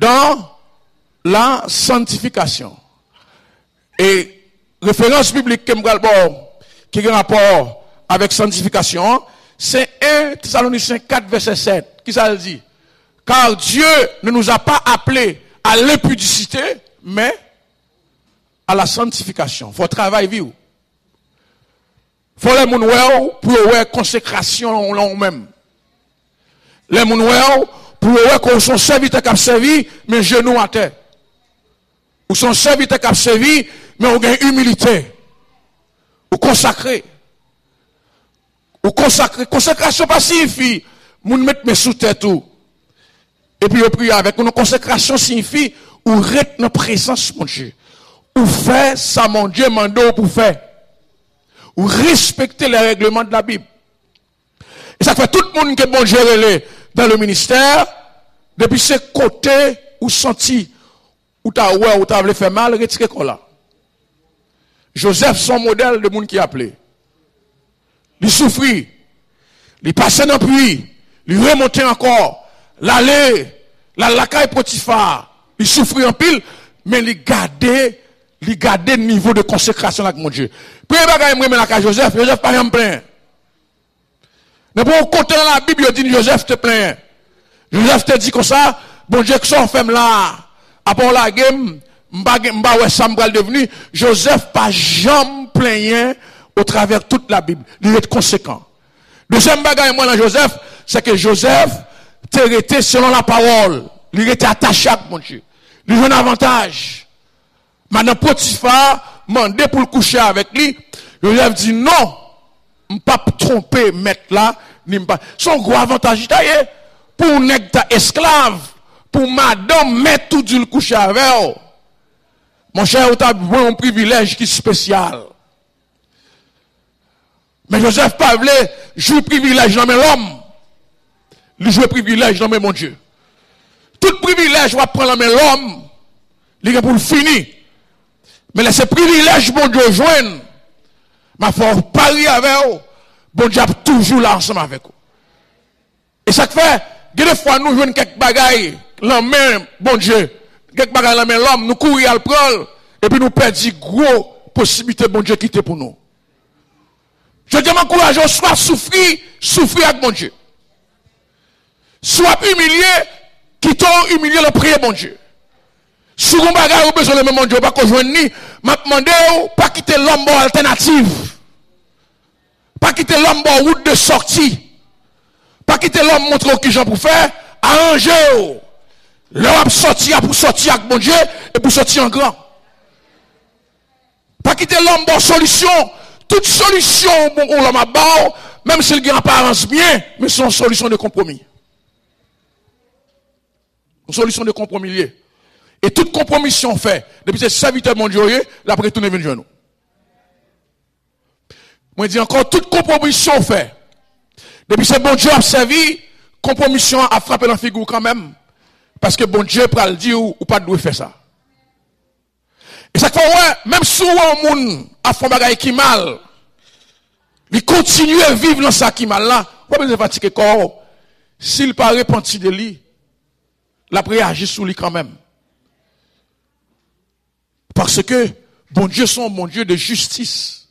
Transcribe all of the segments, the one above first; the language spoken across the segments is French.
dans la sanctification. Et référence biblique qui a rapport avec sanctification, c'est 1 Thessaloniciens 4, verset 7. Qui ça le dit? Car Dieu ne nous a pas appelés à l'impudicité, mais à la sanctification. Il faut travailler vivre. Il faut les gens pour avoir consécration en eux-mêmes. Les gens pour avoir qu'on sont serviteurs qui ont servi, mais genoux à terre. Ou sont serviteurs qui ont servi, mais on gagne humilité. Ou consacré. Ou consacré. Consécration pas signifie, moun mettre mes sous tête tout. Et puis, on prie avec nous. Consécration signifie, ou reste dans présence, mon Dieu. Ou faire ça, mon Dieu, mando pour faire. Ou respecter les règlements de la Bible. Et ça fait tout le monde qui est bon gérer dans le ministère, depuis ce côté, ou senti, ou t'as ouais, ou t'as voulu faire mal, retirer quoi là. Joseph, son modèle de monde qui a appelé. Il souffrit, il passait dans le puits, il remontait encore. L'aller, la caille Potiphar, il souffrit en pile, mais il gardait le niveau de consécration avec mon Dieu. Premier bagage, il me la caille Joseph pas rien plein. Mais pour côté dans la Bible, il dit Joseph te plaint. Joseph te dit comme ça, bon Dieu, que son femme là, après la game, m'ba ouais ça m'bral devenu, Joseph pas jamais plaint au travers toute la Bible. Il est conséquent. Deuxième bagage, moi dans Joseph, c'est que Joseph, était selon la parole. Il était attaché à mon Dieu. Il a un avantage. Maintenant, Potiphar mandé pour le coucher avec lui. Joseph dit non, je ne pas tromper mettre là. Son gros avantage, pour n'être esclave, pour madame mettre tout du coucher avec elle. Mon cher, tu as un privilège qui est spécial. Mais Joseph pas voulu jouer privilège dans l'homme. Il joue privilège dans mon Dieu. Tout privilège va prendre dans l'homme. Il est pour le finir. Mais laissez privilège, bon Dieu, joindre. Ma faut parier avec vous. Bon Dieu, toujours là ensemble avec vous. Et ça fait, des fois, nous jouons quelques bagailles, l'homme, bon Dieu, quelques bagailles, l'homme, nous courir à le prendre, et puis nous perdons gros possibilités, bon Dieu, quitter pour nous. Je dis, m'encourage, soit souffrir avec mon Dieu. Soit humilié, quittons humilier le prier, mon Dieu. Si vous avez besoin de mon Dieu, pas qu'on joigne ni, m'a demandé, pas quitter l'homme alternative. Pas quitter l'homme route de sortie. Pas quitter l'homme montrer qui j'en pour faire, arranger. L'homme sortir pour sortir avec mon Dieu et pour sortir en grand. Pas quitter l'homme solution. Toute solution, on l'homme a bon, même s'il y a une apparence bien, mais c'est une solution de compromis. Une solution de compromis liée. Et toute compromission fait, depuis ce serviteur mon Dieu, l'après tout ne vient nous. Moi, je dis encore, toute compromission fait. Depuis ce bon Dieu a servi, compromission a frappé dans la figure quand même. Parce que bon Dieu peut le dire ou pas de faire ça. Et ça fait, ouais, même si un monde a fait un bagage qui mal, il continue à vivre dans ça qui mal là, pas besoin de fatiguer corps. S'il pas repenti de lui, la prière agit sur lui quand même. Parce que bon Dieu sont bon Dieu de justice.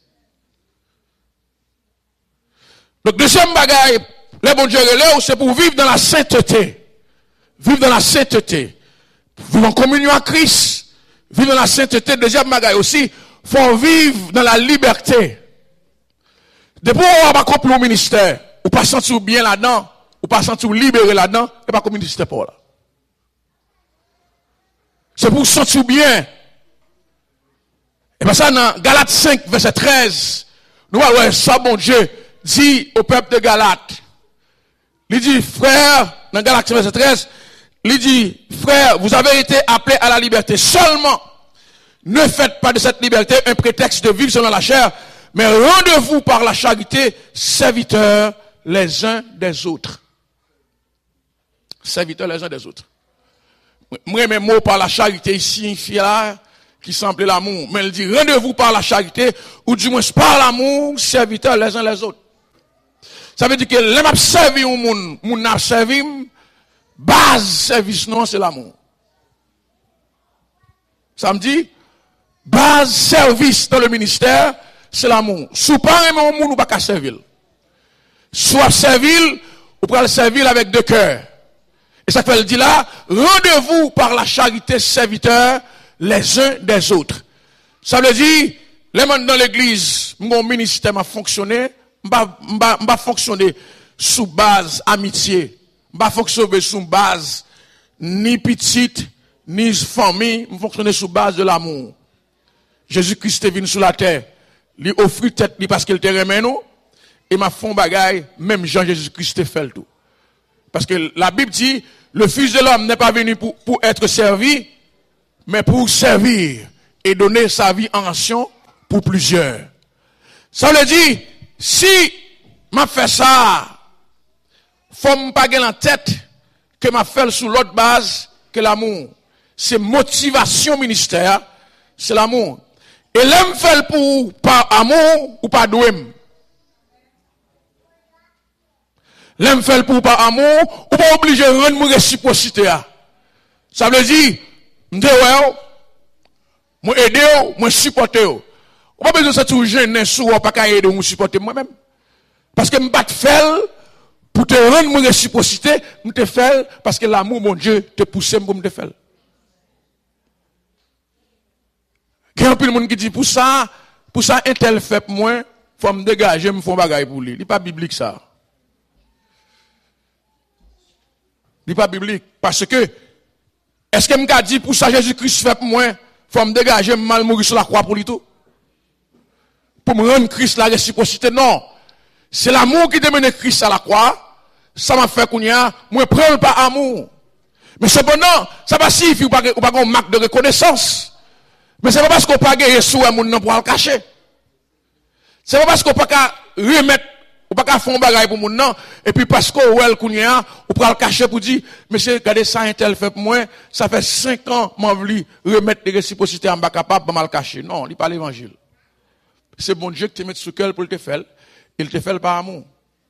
Donc deuxième bagaille, les bon Dieu c'est pour vivre dans la sainteté. Vivre dans la sainteté. Vivre en communion à Christ. Vivre dans la sainteté. Deuxième bagaille aussi, faut vivre dans la liberté. Depuis on va pas accomplir au ministère, ou pas sentir bien là-dedans, ou pas sentir libéré là-dedans, et pas comme ministère pour là. C'est pour sentir bien. Et bien ça, dans Galates 5, verset 13, nous voyons ça, bon Dieu, dit au peuple de Galates. Il dit, frère, dans Galates 5, verset 13, il dit, frère, vous avez été appelés à la liberté. Seulement, ne faites pas de cette liberté un prétexte de vivre selon la chair, mais rendez-vous par la charité, serviteurs les uns des autres. Serviteurs les uns des autres. Moi, mes mots par la charité ici, qui semble l'amour, mais il dit rendez-vous par la charité, ou du moins par l'amour, serviteurs les uns les autres. Ça veut dire que l'homme a servi au monde, mon a servi, base service non, c'est l'amour. Ça me dit, base service dans le ministère, c'est l'amour. Si pas aimer un monde, ou pas qu'à servir. Soit servir, ou pas le servir avec deux cœurs. Et ça fait le dit là, rendez-vous par la charité serviteurs les uns des autres. Ça veut dire, les gens dans l'église, mon ministère m'a fonctionné, m'a fonctionné sous base amitié, m'a fonctionné sous base ni petite, ni famille, m'a fonctionné sous base de l'amour. Jésus-Christ est venu sur la terre, lui offrit tête parce qu'il te remet nous, et m'a fait un bagaille, même Jean Jésus-Christ fait le tout. Parce que la Bible dit, le Fils de l'homme n'est pas venu pour être servi, mais pour servir et donner sa vie en action pour plusieurs. Ça veut dire, si m'a fait ça, faut me pas en tête que m'a fait sous l'autre base que l'amour. C'est motivation ministère, c'est l'amour. Et l'aime fait pour par amour ou par douem. L'aime fait pour par amour ou pas obligé de rendre mon réciprocité. Ça veut dire, moi aider, moi supporter. On pas besoin de tout gêner sous ou pas qu'à aider ou supporter moi-même. Parce que m'pas te faire pour te rendre mon réciprocité, me te faire parce que l'amour mon Dieu te pousse pour me te faire. Il y a un peu de monde qui dit pour ça un tel fait pour moi, faut me dégager, me font bagaille pour lui. Il n'est pas biblique ça. Il n'est pas biblique parce que est-ce que me dit pour ça Jésus-Christ fait pour moi, faut me dégager, me mal mourir sur la croix pour lui tout. Pour me rendre Christ la réciprocité non. C'est l'amour qui demande Christ à la croix. Ça m'a fait qu'on y a, moi prends pas amour. Mais cependant, ça va signifie ou pas un marque de reconnaissance. Mais c'est pas parce qu'on pas gagner sous un monde pour le cacher. C'est pas parce qu'on pas remettre ou pas faire un bagage pour moun non et puis parce qu'on well kounya ou pour le cacher pour dire monsieur regardez ça un tel fait pour moi, ça fait 5 ans m'en voulu remettre des réciprocités en bas capable mal cacher. Non, il pas l'évangile. C'est bon Dieu qui te met sous cœur pour te faire. Il te fait par amour.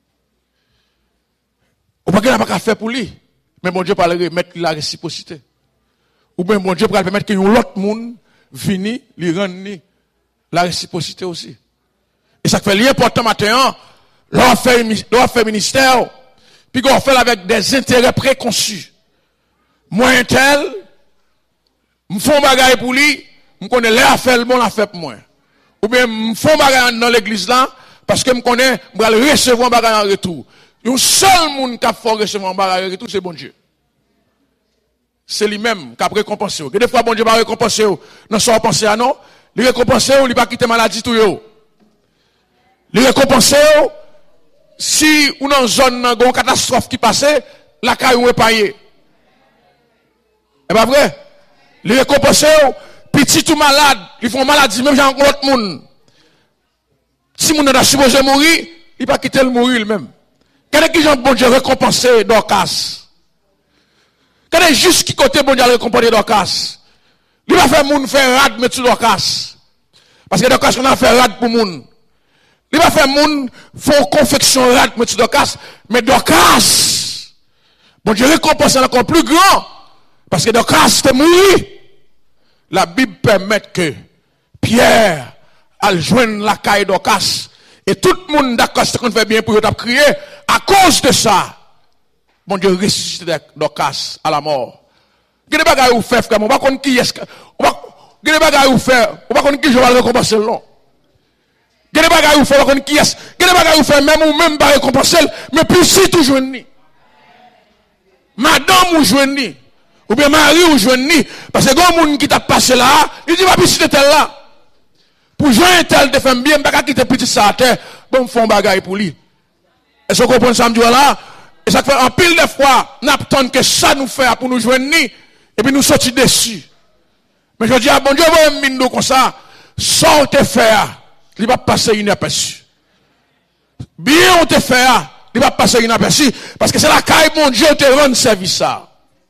Ou pas qu'il n'a pas faire pour lui. Mais mon Dieu peut le remettre la réciprocité. Ou bien mon Dieu peut permettre que l'autre monde vienne lui rendre la réciprocité aussi. Et ça fait l'important maintenant, l'on fait ministère, puis qu'on fait avec des intérêts préconçus. Moi, un tel, me font bagaille pour lui, me connais l'air faire le bon la fait pour moi. Ou bien me font bagaille dans l'église là, parce que me connais, je vais recevoir un bagaille en retour. Le seul monde qui a fait recevoir un bagaille en retour, c'est bon Dieu. C'est lui-même qui a récompensé. Et des fois, bon Dieu va récompenser. Non, sans penser à non. Il récompense, il va quitter maladie tout yo. Il récompense, si ou dans une zone, une catastrophe qui passe, la caille est payée. C'est pas vrai? Il récompense, petit ou malade, ils font maladie, même dans l'autre monde. Si mon a supposé mourir, il va quitter le mourir lui-même. Quel qui bon Dieu récompensé Dorcas? Quel est juste qui côté bon Dieu récompensé Dorcas? Il va faire moun faire rad mettre sur Dorcas. Parce que Dorcas on a fait rad pour moun. Il va faire moun font confection rad mettre sur Dorcas, mais Dorcas bon Dieu récompense encore plus grand parce que Dorcas te mourir. La Bible permet que Pierre al joindre la caille Dorcas et tout le monde d'accord qu'on fait bien pour crier à cause de ça. Bon Dieu ressuscite Dorcas à la mort. Quel bagage ou fait frère, on va connaître qui est-ce que quel bagage ou fait, on va connaître qui je vais le récompenser non. Quel bagage ou fait, on va connaître qui est-ce, quel bagage ou fait même ou même pas récompenser mais plus si tout joindre. Madame ou joindre ou bien Marie ou joindre parce que grand monde qui t'a passé là, il dit va plus tel là. Pour joindre tel de femme bien pas quitter petit ça à terre, bon font bagage pour lui. Est-ce que vous comprenez ça me dit là? Et ça fait en pile de fois, n'attendons que ça nous fait pour nous joindre et puis nous sortir dessus. Mais je dis à bon Dieu, vous m'aimez nous comme ça, sans te faire, il va passer inaperçu. Bien on te fait, il va passer inaperçu parce que c'est la caille mon Dieu te rend service ça.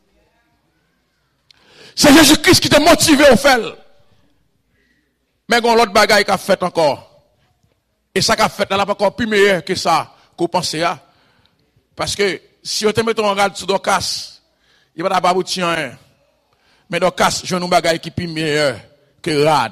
C'est Jésus-Christ qui t'a motivé au faire. Mais il y a l'autre bagaille qu'a fait encore. Et ça qu'a fait, elle n'a pas encore plus meilleur que ça, qu'on pensait à. Parce que si on te met en garde sur Dorcas, il va pas aboutir à rien. Mais dans le cas, je n'ai pas qui est meilleur que rad.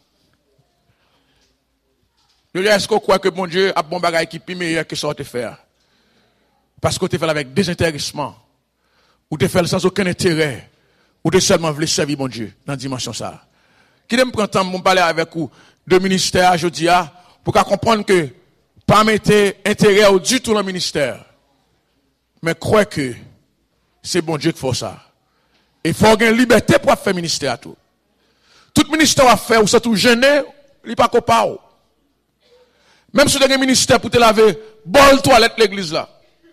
Est-ce qu'on croit que bon Dieu a bon bagage qui est meilleur que ça te faire? Parce que tu fais avec désintéressement. Ou tu fais sans aucun intérêt. Ou tu seulement voulu servir bon Dieu dans la dimension ça. Qui me prend temps de parler avec vous de ministère aujourd'hui pour comprendre que pas mettre intérêt du tout dans le ministère. Mais crois que c'est bon Dieu qui fait ça. Il faut avoir une liberté pour faire ministère tout. Tout ministère à faire ou c'est tout gêné, il n'est pas copain. Même si tu as un ministère pour te laver, bol toilette l'église là.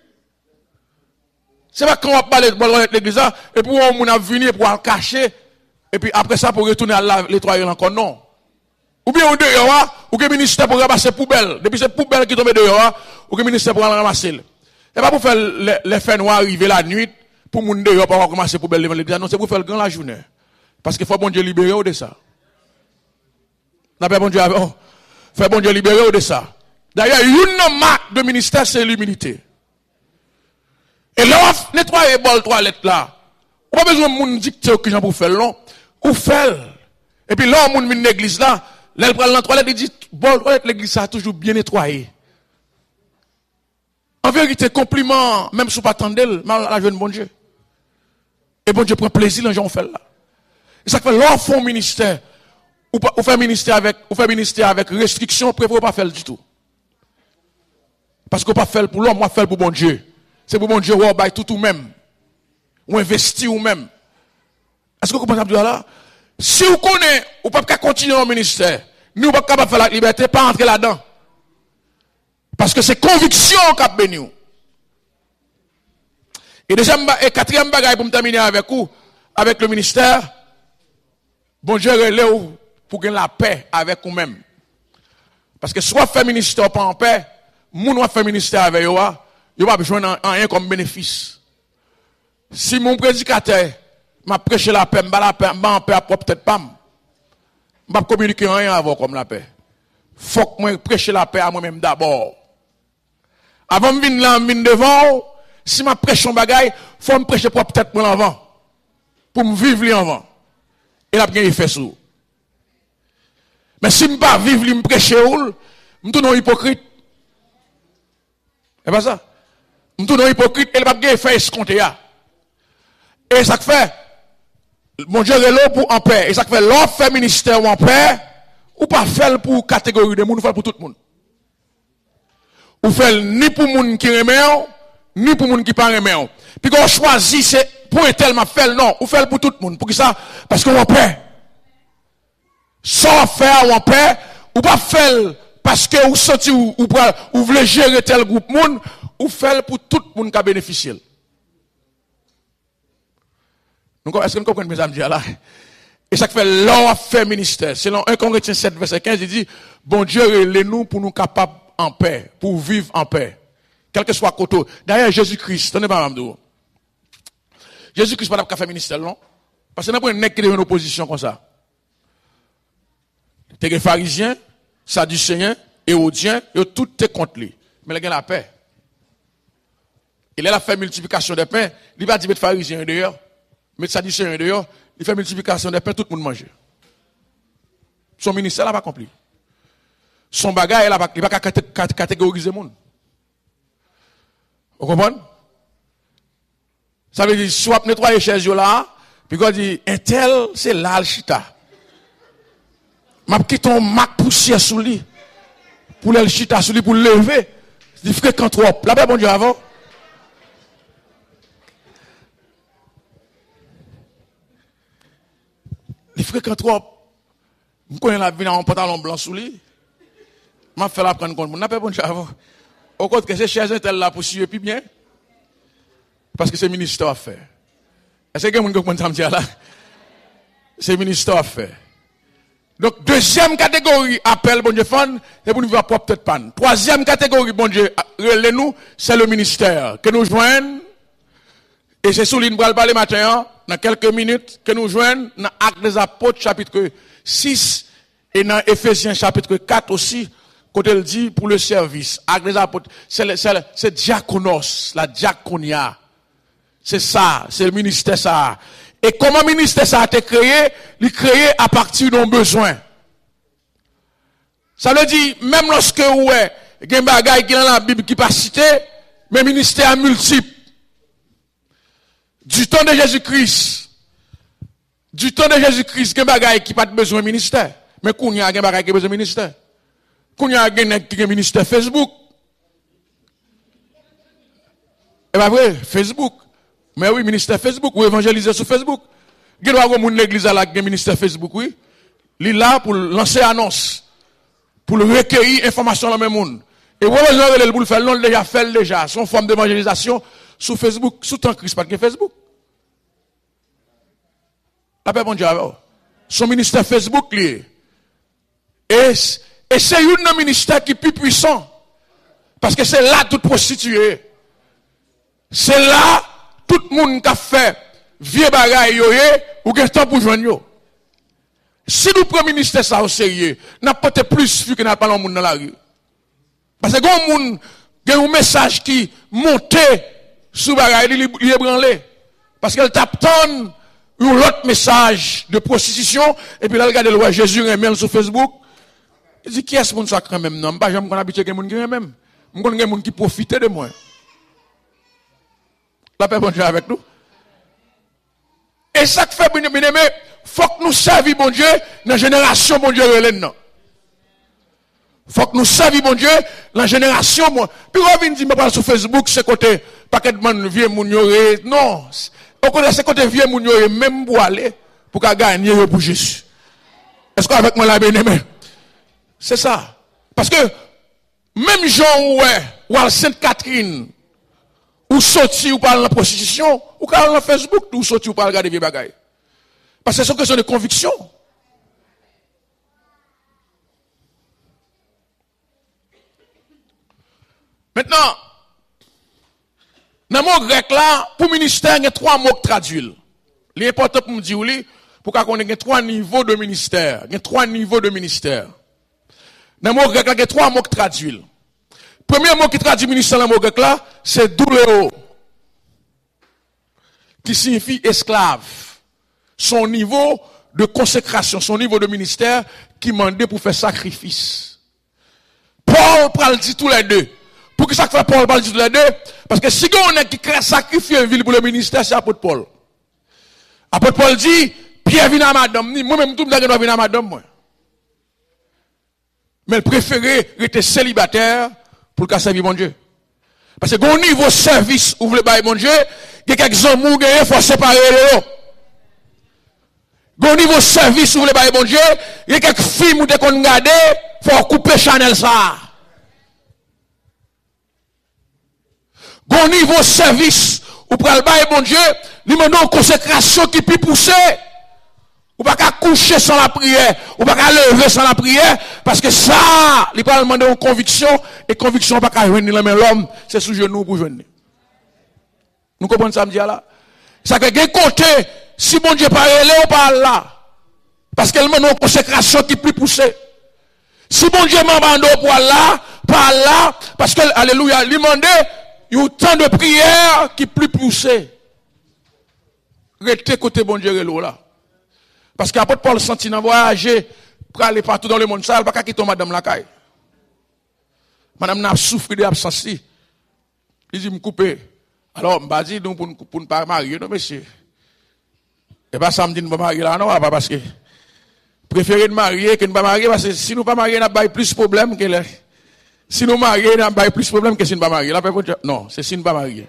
C'est pas quand on va parler de bol toilette l'église là, et puis on a venir pour le cacher, et puis après ça pour retourner à laver nettoyer encore, non. Ou bien on dehors, ou que le ministère pour ramasser poubelle. Depuis cette poubelle qui tombe dehors, ou que le ministère pour ramasser. Et pas pour faire les faits noirs arriver la nuit, pour moun dehors pour ramasser poubelle devant l'église. Non, c'est pour faire le grand la journée. Parce qu'il faut bon Dieu libérer de ça. D'après bon Dieu, fait bon Dieu libérer de ça. D'ailleurs, une marque de ministère, c'est l'humilité. Et là, on nettoyer bol toilette là. On pas besoin de moun dicter que j'en pour faire non. Ou faire. Et puis là, on moun vient dans l'église là, là il prend la toilette et dit bol toilette l'église ça a toujours bien nettoyé. En vérité, compliment, même si vous pas attendez, mal la jeune bon Dieu. Et bon Dieu prend plaisir dans gens fait là. Et ça fait là, on fait ministère. Ou fait ministère avec restriction, vous ne pas faire du tout. Parce qu'on ne pas faire pour l'homme, on fait pour bon Dieu. C'est pour bon Dieu, on va tout ou même. Ou investir ou même. Est-ce que vous comprenez là? Si vous connaissez, vous ne pouvez pas continuer au ministère. Nous, ne pouvons pas faire la liberté, pas entrer là-dedans. Parce que c'est conviction qui a béni. Et deuxième, et quatrième bagaille pour me terminer avec vous, avec le ministère, bon Dieu relève pour gagner la paix avec vous-même. Parce que soit faire ministère pas en paix, moun ou faire ministère avec vous, il va besoin de rien comme bénéfice. Si mon prédicateur m'a prêché la paix, m'a en paix, peut-être pas. Je ne vais pas communiquer rien avant comme la paix. Il faut que je prêche la paix à moi-même d'abord. Avant de venir là, devant, si je prêche un bagage, il faut me prêcher pour peut-être moi avant. Pour me vivre avant. Et là, il y a un effet sur. Mais si je ne pas vivre, je me prêcher, je suis un hypocrite. C'est pas ça? Je suis un hypocrite et il n'y a pas de effet escompté. Et ça fait, mon Dieu est là pour en paix. Et ça fait, l'on fait ministère ou en paix, ou pas faire pour catégorie de monde, ou faire pour tout le monde. Ou faire ni pour les gens qui remettent, ni pour les gens qui ne remettent pas. Puis quand on choisit, c'est pour un tel m'a fait, non, ou faire pour tout le monde. Pour qui ça? Parce qu'on en paix. Sans faire ou en paix, ou pas faire parce que vous sentez ou voulez gérer tel groupe monde, ou faire pour tout le monde qui a bénéficié. Donc, est-ce que vous comprenez mes amis là? Et ça fait l'on fait ministère. Selon 1 Corinthiens 7, verset 15, il dit, bon Dieu, relève-nous pour nous capables en paix, pour vivre en paix. Quel que soit le côté. D'ailleurs, Jésus-Christ, tenez pas m'amdou. Jésus-Christ pas faire ministère, non? Parce que nous avons un nec qui est en opposition comme ça. T'es pharisien, sadducéen, hérodien, et tout est contre lui. Mais il a la paix. Il a fait multiplication des pains, il va dire mettre pharisien dehors, mettre sadducéen dehors, il fait multiplication des pains, tout le monde mange. Son ministère n'a pas accompli. Son bagage, il n'a pas catégoriser le monde. Vous comprenez? Ça veut dire, soit nettoyer chez eux là, puis quand il dit, un tel, c'est l'alchita. M'a quitté un mac poussière sous lui. Pour le chita sous lui, pour le lever. Il fréquente trop. La paix, bon Dieu, avant. Il fréquente trop. Je connais la vie dans un pantalon blanc sous lui. Je fais la prendre compte. La paix, bon Dieu, avant. Au compte que c'est chez un tel là pour suivre plus bien. Parce que c'est ministère à faire. Est-ce que quelqu'un comprend ça là? C'est ministère à faire. Donc, deuxième catégorie, appel, bon Dieu, fan, c'est pour nous voir peut-être pas. Troisième catégorie, bon Dieu, nous, c'est le ministère. Que nous joignons, et c'est sous l'île, nous parler matin, dans quelques minutes, que nous joignons dans Actes des Apôtres, chapitre 6, et dans Éphésiens, chapitre 4 aussi, quand elle dit pour le service. Actes des Apôtres, c'est diaconos, la diaconia. C'est ça, c'est le ministère ça. Et comment le ministère ça a été créé? Il est créé à partir d'un besoin. Ça veut dire, même lorsque ouais, il y a des bagages qui dans la Bible qui pas cité, mais le ministère multiple. Du temps de Jésus-Christ, il y a des bagages qui pas besoin de ministère. Mais quand il y a des bagages qui ont besoin de ministère. Quand il y a des ministère Facebook. Et bien vrai, Facebook. Mais oui, ministère Facebook, ou évangéliser sur Facebook. Il y a des l'église à la ministère Facebook, oui. Il est là pour lancer annonce, pour recueillir information dans le même monde. Et vous avez le faire, l'on déjà fait déjà, son forme d'évangélisation sur Facebook, sous temps Christ, pas que Facebook. La paix, bon Dieu, son ministère Facebook, lié. Et c'est un ministère qui est plus puissant. Parce que c'est là tout prostitué. C'est là tout le monde qui a fait vieux bagaille ou qui a temps pour joindre yo. Si nous prenons le ministère ça au sérieux, n'a pas plus vu que n'a pas le monde dans la rue. Parce que quand monde a un message qui monte sous bagaille, il est branlé. Parce qu'elle tape tant un autre message de prostitution et puis là regarde le roi Jésus remet sur Facebook. Il dit qui est ce monde ça quand même non, pas jamais qu'on habitué que monde qui même. On connaît des gens qui profitent de moi. La paix bon Dieu avec nous. Et ça que fait bien aimé, faut que nous servions bon Dieu dans la génération bon Dieu relève. Faut que nous servions bon Dieu dans la génération moi. Puis on vient dire me parle sur Facebook c'est côté paquet de monde vieux moun yoré. Non, on connaît ce côté vieux moun yoré même pour aller pour gagner pour Jésus. Est-ce qu'avec moi la bien aimé? C'est ça. Parce que même Jean ou à Sainte-Catherine ou sorti ou parle de la prostitution, ou parle dans Facebook, ou sorti ou parle regarder des bagailles. Parce que c'est une question de conviction. Maintenant, dans le mot grec là, pour ministère, il y a 3 mots qui traduisent. L'important pour me dire, pour qu'on ait 3 niveaux de ministère. Il y a 3 niveaux de ministère. Dans le mot grec là, il y a 3 mots qui traduisent. Premier mot qui traduit ministère dans le mot grec là, c'est douléo, qui signifie esclave. Son niveau de consécration, son niveau de ministère qui mandait pour faire sacrifice. Paul parle dit tous les deux. Pour que ça fait Paul parle dit tous les deux? Parce que si on est qui crée sacrifier une ville pour le ministère, c'est apôtre Paul. Apôtre Paul dit, Pierre vient à madame, moi-même tout le monde vient à madame, moi. Mais il préférait rester célibataire pour le servir mon Dieu. Parce que au niveau service où vous voulez bailler mon Dieu, il y a quelques hommes qui il faut séparer les autres. Au niveau service où vous voulez bailler mon Dieu, il y a quelques films qui qu'on garder, il faut couper Chanel ça. Au niveau service où pour le bailler mon Dieu, il demande une consécration qui peut pousser. Ou pas qu'à coucher sans la prière, ou pas qu'à lever sans la prière, parce que ça, il peut demander une conviction, et conviction pas qu'à joindre l'homme, c'est sous genou pour joindre. Nous comprenons ça me dire là? Ça fait que côté, si mon Dieu parle là ou pas là, parce qu'elle demande une consécration qui plus poussée. Si mon Dieu m'abandonne pour là, par là, parce que, alléluia, il demande un temps de prière qui plus poussé. Restez côté bon Dieu là. Parce qu'apôtre Paul sentit dans voyager pour aller partout dans le monde, ça, il ne va pas quitter madame la caille. Madame n'a souffert de l'absence. Il dit, me couper. Alors, je vais dire, pour ne pas marier, non, monsieur. Et pas ça me dit, ne pas marier là, non, pas parce que, préférez de marier que ne pas marier, parce que si nous ne pas marier, nous avons plus de problèmes que les. Si nous marions, nous avons plus de problèmes que si nous ne pas marier. Non, c'est si nous ne pas marier.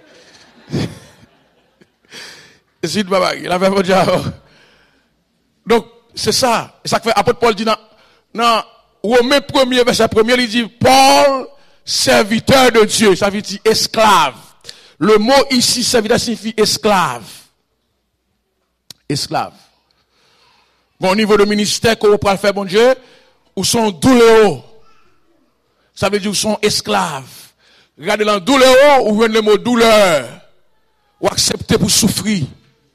C'est si nous ne pas marier. La paix pour Dieu. Donc, c'est ça. Et ça fait, apôtre Paul dit dans Romains 1er, verset 1er, il dit, Paul, serviteur de Dieu. Ça veut dire esclave. Le mot ici, serviteur, signifie esclave. Esclave. Bon, au niveau de ministère, qu'on peut faire, bon Dieu, ou sont douléo. Ça veut dire ou sont esclaves. Regardez dans douléo, ou vient le mot douleur. Ou accepter pour souffrir.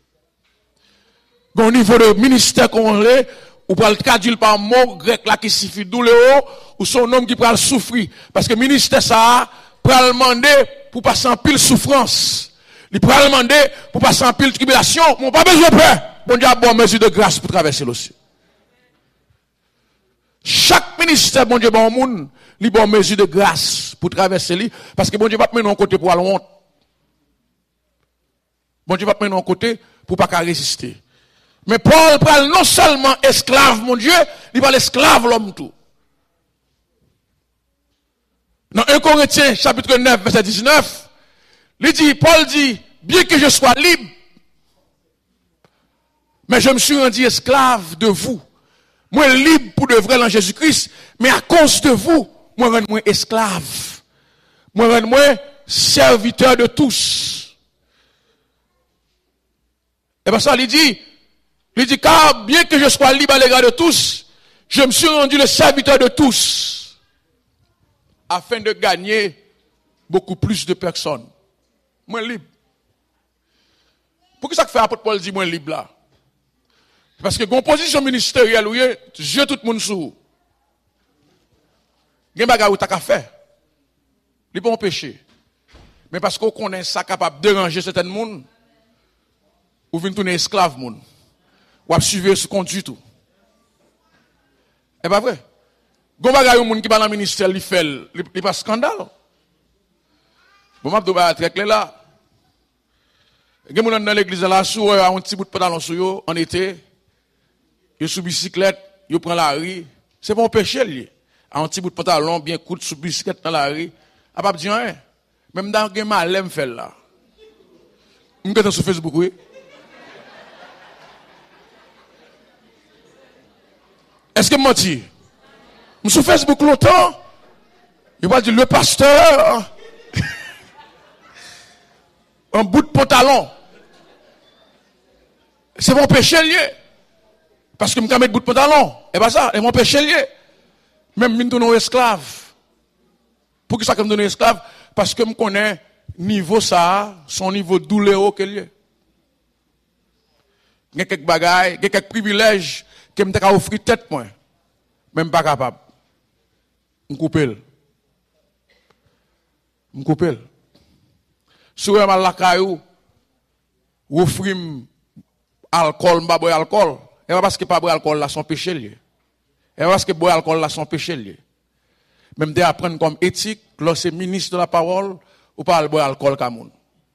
Au niveau de ministère qu'on est, ou pour le traduire par un mot grec là qui signifie douléo, ou son homme qui peut le souffrir. Parce que ministère ça, peut le demander pour passer en pile souffrance. Il peut le demander pour passer en pile tribulation, mais pas besoin de peur. bon Dieu a bonne mesure de grâce pour traverser l'océan. Chaque ministère, bon Dieu, bon monde, il bonne mesure de grâce pour traverser lui, parce que bon Dieu va mettre en côté pour aller honte. Bon Dieu va mettre en côté pour pas qu'à résister. Mais Paul parle non seulement esclave, mon Dieu, il parle esclave l'homme tout. Dans 1 Corinthiens, chapitre 9, verset 19, Paul dit, bien que je sois libre, mais je me suis rendu esclave de vous. Moi libre pour de vrai en Jésus-Christ, mais à cause de vous, moi rends moi esclave. Moi rends moi serviteur de tous. Et bien ça, il dit, car bien que je sois libre à l'égard de tous, je me suis rendu le serviteur de tous, afin de gagner beaucoup plus de personnes. Moi libre. Pourquoi ça fait apôtre Paul dit moi libre là? Parce que composition ministérielle, oui, je tout le monde sous. Il y a des choses que tu as fait. Il n'est pas un péché. Mais parce qu'on connaît ça capable de déranger certains monde, ou venir tourner esclave monde. Ou suivre ce conduit tout. C'est pas vrai. Gon bagay moun qui va dans le ministère, il fait, il pas scandale. Bon m'a doba très clair là. Gen moun dans l'église là sous un petit bout de pantalon sous yo en été. Yo sous bicyclette, yo prend la rue, c'est pas un péché lié. Un petit bout de pantalon bien court sous bicyclette dans la rue, a pas dire rien. Même dans gen malem fait là. M'gèt sur Facebook oui. Est-ce que menti? Sur Facebook longtemps, il va dire le pasteur, un bout de pantalon. C'est mon péché lié. Parce que je vais mettre bout de pantalon. Et pas ça, c'est mon péché lié. Même je me donne esclave. Pour que ça me donne esclave? Parce que je connais niveau ça, son niveau douloureux qu'il y a. Il y a quelques bagailles, il y a quelques privilèges que je me offrir tête moi. Même pas capable. Je coupe. Si vous avez la caillou, vous offrez alcool, je bois alcool. Et pas parce que pas boire alcool là son péché lié. Et pas parce que boire alcool là son péché lié. Même de apprendre comme éthique, lorsque ministre de la parole, ou pas boire alcool comme moun.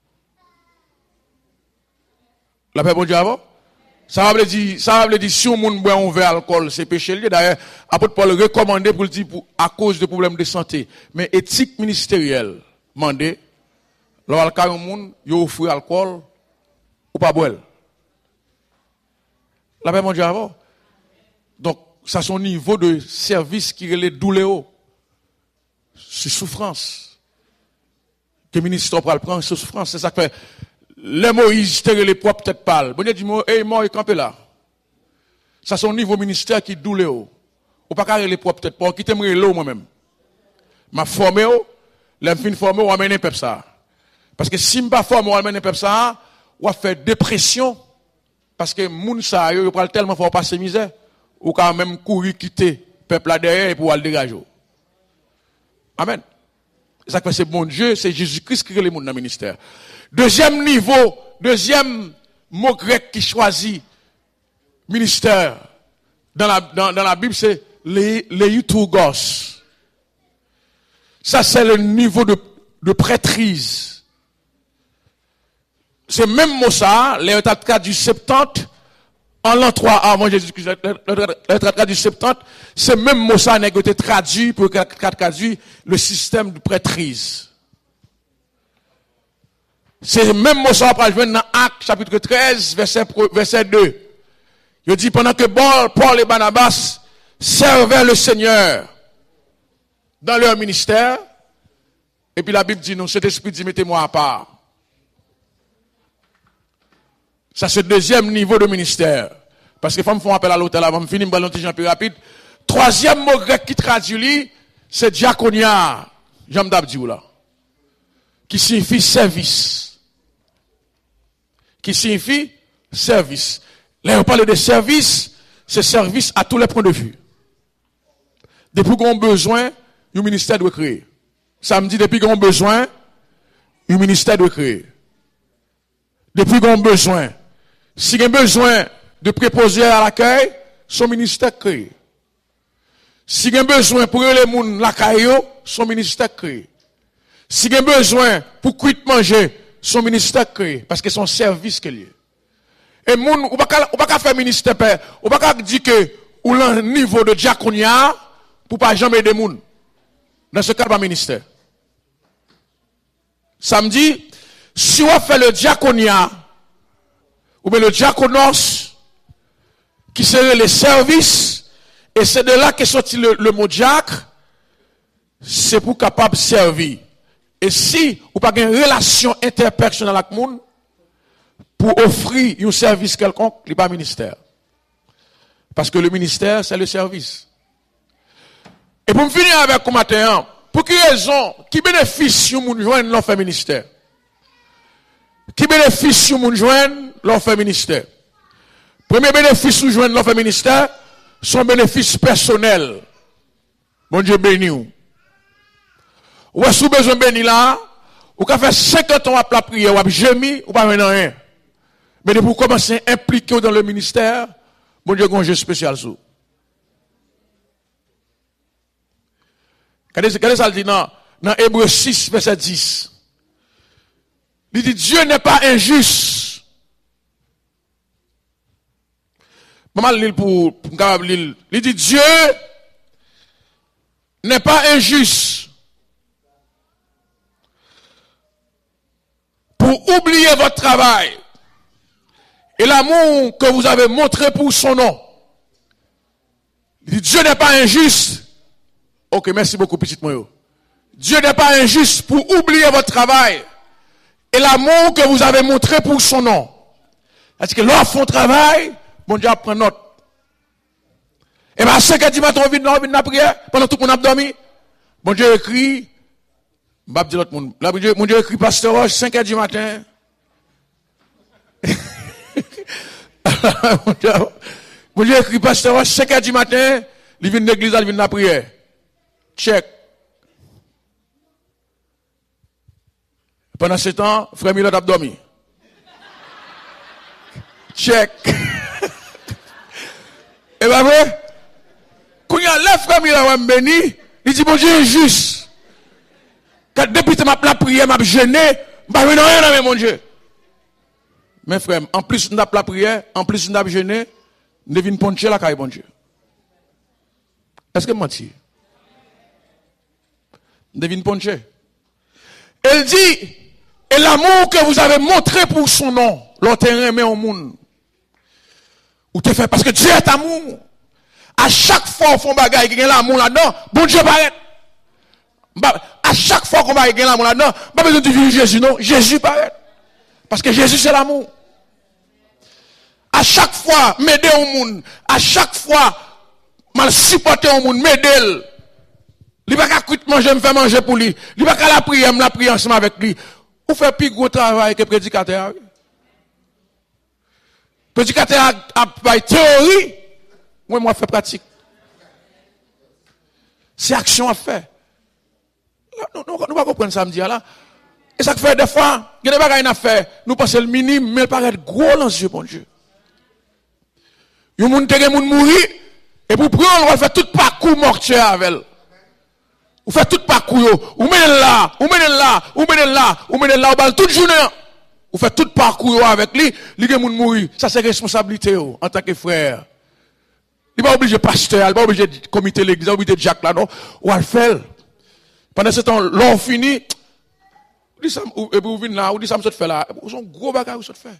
La paix bon Dieu avant? Ça veut dire si on moun boit un verre alcool, c'est péché lié. D'ailleurs, apôtre Paul recommandé pour le dire à cause de problèmes de santé. Mais éthique ministérielle, mandé, lorsque un moun, yo offre alcool, ou pas boire. La paix, mon Dieu, avant. Donc, ça, son niveau de service qui est douloureux. C'est souffrance. Que le ministre va le prendre, c'est souffrance. C'est ça que fait. Les Moïse, les propres peut-être pas. Bon Dieu dit, hey, moi, il campe là. Ça, son niveau ministère qui est douloureux. Ou pas carrer les propres peut-être pas. Qui t'aimerait l'eau moi-même. Ma formé, les fin formé, ou amener peuple ça. Parce que si je ne pas formé, ou amener peuple ça, ou faire dépression. Parce que moun sa yo pral tellement fort passer misère ou quand même courir quitter peuple là derrière et pour aller dégager. Amen. Ça fait c'est bon Dieu, c'est Jésus-Christ qui crée les monde dans le ministère. Deuxième niveau, deuxième mot grec qui choisit ministère dans la Bible c'est leiturgos. Ça c'est le niveau de prêtrise. C'est même mot ça, les traduits du 70, en l'an 3 avant Jésus-Christ, les traduits du 70, c'est même mot ça qui a été traduit pour traduire le système de prêtrise. C'est même mot ça, après je viens dans Actes chapitre 13, verset 2. Il dit, pendant que Paul et Barnabas servaient le Seigneur dans leur ministère, et puis la Bible dit, non, cet esprit dit, mettez-moi à part. Ça, c'est le deuxième niveau de ministère. Parce que faut me faire appel à l'hôtel avant de finir, je vais plus rapide. Troisième mot grec qui traduit, c'est diaconia. J'aime d'abdou là. Qui signifie service. Qui signifie service. Là, on parle de service, c'est service à tous les points de vue. Depuis qu'on a besoin, le ministère doit créer. Ça me dit, depuis qu'on a besoin, le ministère doit créer. Depuis qu'on a besoin, si on a besoin de préposés à l'accueil, son ministère créé. Si il y a besoin pour les gens la caillou, son ministère créé. Si il y a besoin pour quitter manger, son ministère créé. Parce que son service qu'il y a. Et moun, ou pas faire ministère, ou pas dire que, ou un niveau de diaconia, pour pas jamais aider moun. Dans ce cas, pas ministère. Samedi, si on fait le diaconia, ou bien le diaconos, qui serait les services, et c'est de là qu'est sorti le mot diacre, c'est pour capable servir. Et si ou pas une relation interpersonnelle avec le monde, pour offrir un service quelconque, il n'y a pas ministère. Parce que le ministère, c'est le service. Et pour me finir avec comme matin, pour quelle raison, qui bénéficie moun joindre l'offre ministère? Qui bénéficie moun joindre l'offre ministère? Premier bénéfice ou joindre l'offre ministère, son bénéfice personnel. Mon Dieu béni ou. Ou est-ce que vous avez besoin de béni là? Ou qu'à faire 50 ans à la prière, ou à gémi, ou pas maintenant rien. Mais pour commencer à impliquer dans le ministère, mon Dieu, un jeu spécial sur. Regardez ça, dit dans Hébreux 6, verset 10. Il dit, Dieu n'est pas injuste. Maman l'île pour l'île. Il dit, Dieu n'est pas injuste pour oublier votre travail et l'amour que vous avez montré pour son nom. Il dit, Dieu n'est pas injuste. Ok, merci beaucoup, petite moyo. Dieu n'est pas injuste pour oublier votre travail et l'amour que vous avez montré pour son nom. Parce que lorsqu'on fait un travail, bon Dieu prend note. Et bien à 5h du matin, on vient dans la prière, pendant tout le monde a dormi. Bon Dieu écrit, m'bap dit l'autre monde. Mon Dieu écrit, Pasteur Roche, 5h du matin. Mon Dieu écrit, Pasteur Roche, 5h du matin, il vient de l'église, il vient de la prière. Check. Pendant ce temps, frère Milot a dormi. Check. Et bien vrai, quand il y a les frères Milot béni, il dit, bon Dieu est juste. Quand depuis que la prière m'a gêné, je ne vais rien avec mon Dieu. Mes frères, en plus de la prière, en plus de la gêné, nous devons poncher la caille, bon Dieu. Est-ce que je mentis? Devine Ponche. Elle dit, et l'amour que vous avez montré pour son nom, l'autre aimé au monde. Ou te fait, parce que Dieu est amour. À chaque fois qu'on fait bagaille qui a l'amour là-dedans, bon Dieu paraît. À chaque fois qu'on va gagner l'amour là-dedans, pas besoin de vivre Jésus, non. Jésus paraît. Parce que Jésus c'est l'amour. À chaque fois, m'aider au monde. À chaque fois, mal supporter au monde, m'aider. Il va pas quitter manger, me faire manger pour lui. Il va pas la prier ensemble avec lui. Ou fait plus gros travail que prédicateur. Prédicateur a théorie, moi fait pratique. C'est action à faire. Nous va comprendre samedi là. Et ça fait des fois, il y a des bagages à faire. Nous pensons le minime, mais il paraît gros dans Dieu, bon Dieu. Il y a des gens qui mourir, et pour prendre, on va faire tout parcours mortuaire avec elle. Vous faites tout parcours, vous menez là, vous menez là, vous menez là, vous menez là, vous balle toute journée. Vous faites tout parcours avec lui, il y a des gens qui mourir. Ça c'est responsabilité en tant que frère. Il n'est pas obligé de pasteur, il n'est pas obligé de comité l'église, il n'est pas obligé de Jacques là, non. Ou à le faire. Pendant ce temps, l'on finit. Et puis vous venez là, vous dites ça, vous fait là. Vous avez un gros bagage, vous fait.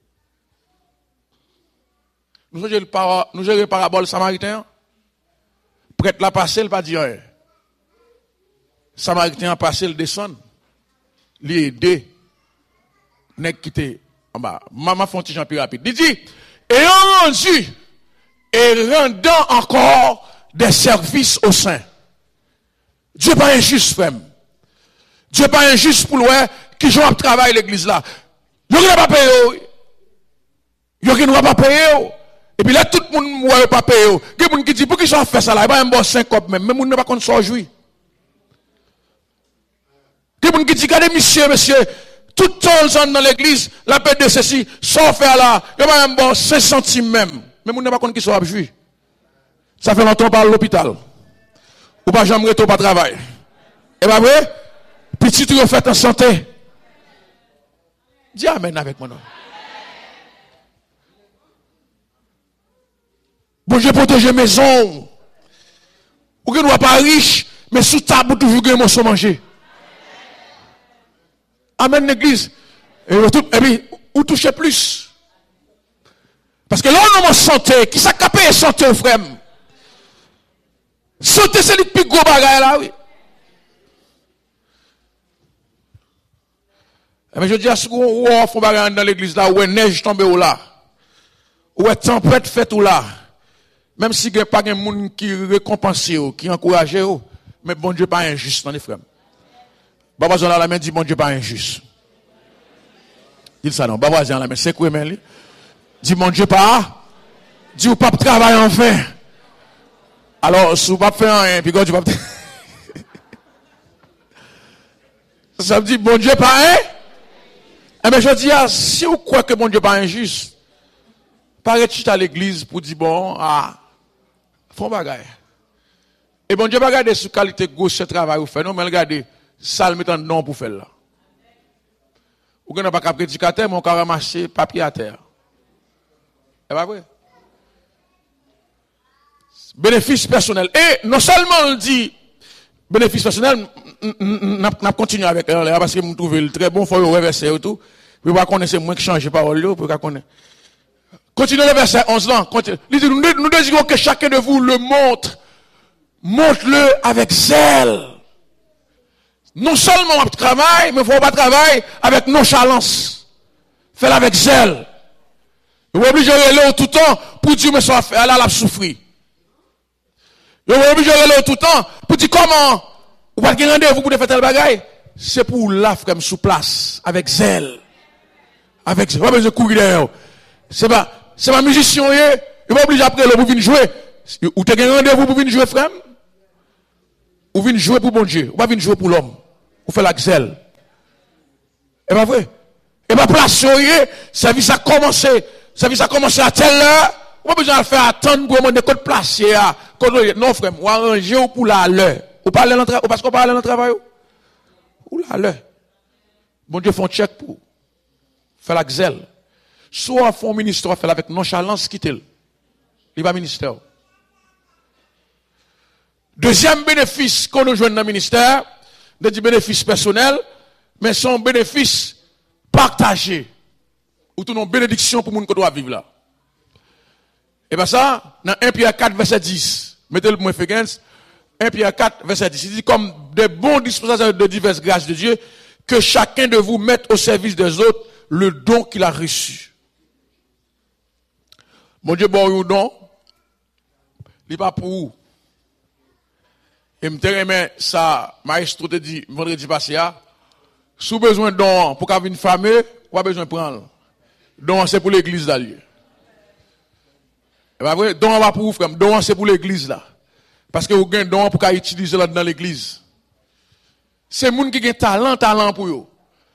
Nous avons le parabole samaritain. Prête la passer, il pas dire rien. Samaritain a passé, il descend. Il aide. Nèg qui était en bas. Maman font petit plus rapide. Il dit, ayant rendu et rendant encore des services au sein. Dieu pas injuste, frère. Dieu pas injuste pour le qui joue à travail l'église là. Yo qui n'a pas payé. Yo qui n'a pas payé. Et puis là, tout le monde n'a pas payé. Il y a des gens qui disent, pour qui sont fait ça là, il n'y a pas un bon 5 copes même. Mais les gens ne pas qu'on soit joué. Il y a des gens qui disent, regardez monsieur, Tout le temps dans l'église, la paix de ceci, sans faire là, il y a même bon 5 centimes même. Mais vous n'avez pas compte qui soit juif. Ça fait longtemps par l'hôpital. Ou pas jamais retour pas travail. Et pas vrai? Petit tu fait en santé. Dis amen avec moi non. Bon Dieu protège maison. Ou que nous pas riche, mais sous table toujours gagner morceau manger. Amen l'église. Et puis ou toucher plus. Parce que là on a santé, qui ça capé santé frère. Santé c'est le plus gros bagage là oui. Mais je dis à ce qu'on fait bagage dans l'église là où neige tombe ou là. Où tempête fait ou là. Même si il n'y a pas de monde qui récompense, qui encourage, mais bon Dieu pas injuste dans les frères. Baba Zon la main dit bon Dieu pas injuste. Dis ça non, Baba Zon la main c'est quoi mais dit mon Dieu pas dit ou pas travailler enfin. Alors si vous pas faire rien puis quand tu pas ça veut dire bon Dieu pas eh bien je dis si vous croyez que bon Dieu pas injuste paraît-il à l'église pour dire bon font bagaille. Et bon Dieu pas regarder sur qualité gauche ce travail vous fait non mais regardez ça le mettant non pour faire là. Ou qu'on n'a pas qu'à prédicateur mais on peut ramasser papier à terre. C'est pas vrai? Bénéfice personnel. Et non seulement on dit bénéfice personnel, n'a continué avec elle parce que vous trouvez le très bon, faut le reverser et tout. Vous pas connaître moins que changer parole là pour connaître. Continuez le verset 11 là. Nous désirons que chacun de vous le montre-le avec zèle. Non seulement on travaille, mais il faut pas travailler avec nonchalance. Fais-le avec zèle. Vous êtes obligé de aller tout le temps pour dire mais ça elle a souffrir. Vous êtes obligé de aller tout le temps pour dire comment vous pas de rendez-vous pour faire tel bagaille. C'est pour la frère sous place avec zèle. Avec zèle. Pas besoin de courir derrière. C'est pas musicien, il va obligé après pour venir jouer. Ou tu as un rendez-vous pour venir jouer, frère? Ou venir jouer pour bon Dieu? Ou pas venir jouer pour l'homme? Ou faire la zèle? Et pas vrai? Et pas place, service a commencé. Service a commencé à telle heure. Ou pas besoin de faire attendre pour demander code place. Non, frère, ou arranger ou pour la l'heure. Ou pas aller dans le travail, parce qu'on parle dans le travail. Ou la l'heure. Bon Dieu, font check pour faire la zèle. Soit font ministère, fait avec nonchalance, quitte-le. Il va ministère. Deuxième bénéfice qu'on nous joue dans le ministère, de bénéfice personnel, mais son bénéfice partagé. Ou tout nos bénédiction pour les gens qui doivent vivre là. Et bien ça, dans 1 Pierre 4, verset 10, mettez le point Fégens, 1 Pierre 4, verset 10, il dit comme des bons dispensateurs de diverses grâces de Dieu, que chacun de vous mette au service des autres le don qu'il a reçu. Mon Dieu, bon, don, il n'est pas pour vous. Et me ça, maestro te dit, vendredi passé, sous besoin de don pour qu'avoir une famille, pas besoin de prendre. Don, c'est pour l'église d'Alieu. Et pas vrai, don va pour vous, frère. Don, c'est pour l'église là. Parce que vous avez un don pour utiliser là dans l'église. C'est moun qui a talent pour eux.